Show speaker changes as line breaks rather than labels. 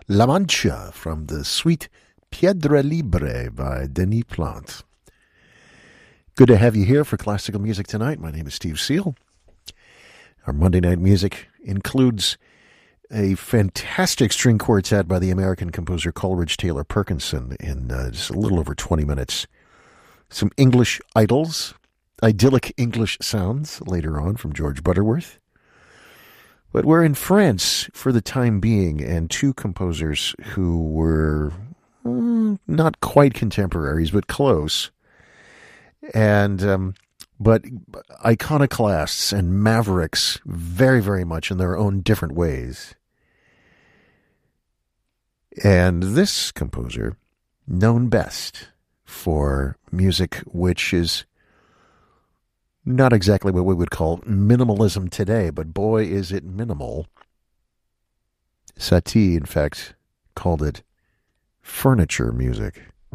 La Mancha from the suite Piedra Libre by Denis Plante. Good to have you here for classical music tonight. My name is Steve Seal. Our Monday night music includes a fantastic string quartet by the American composer Coleridge Taylor Perkinson in just a little over 20 minutes. Some English idylls, idyllic English sounds later on from George Butterworth. But we're in France for the time being, and two composers who were not quite contemporaries, but close. And but iconoclasts and mavericks very, very much in their own different ways. And this composer, known best for music which is not exactly what we would call minimalism today, but boy, is it minimal. Satie, in fact, called it furniture music.